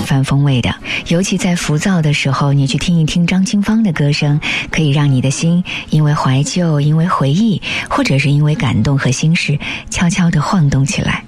番风味的。尤其在浮躁的时候，你去听一听张清芳的歌声，可以让你的心因为怀旧，因为回忆，或者是因为感动和心事，悄悄地晃动起来。